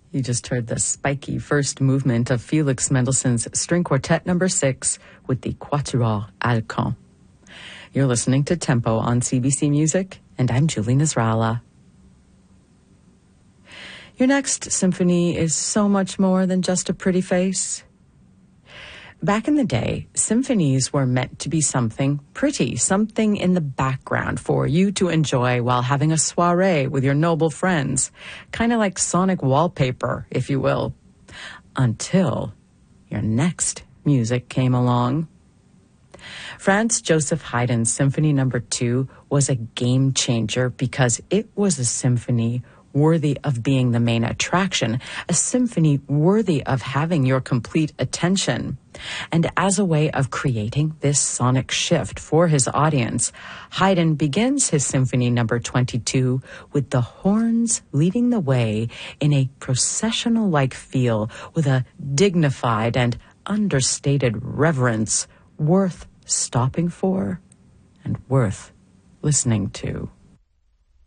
You just heard the spiky first movement of Felix Mendelssohn's String Quartet No. 6 with the Quatuor Alcan. You're listening to Tempo on CBC Music, and I'm Julie Nasrallah. Your next symphony is so much more than just a pretty face. Back in the day, symphonies were meant to be something pretty, something in the background for you to enjoy while having a soiree with your noble friends. Kind of like sonic wallpaper, if you will. Until your next music came along. Franz Joseph Haydn's Symphony No. 2 was a game changer because it was a symphony worthy of being the main attraction, a symphony worthy of having your complete attention. And as a way of creating this sonic shift for his audience, Haydn begins his Symphony No. 22 with the horns leading the way in a processional-like feel with a dignified and understated reverence worth stopping for and worth listening to.